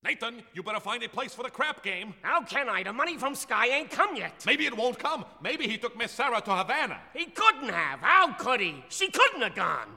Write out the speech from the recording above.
Nathan, you better find a place for the crap game. How can I? The money from Sky ain't come yet. Maybe it won't come. Maybe he took Miss Sarah to Havana. He couldn't have. How could he? She couldn't have gone.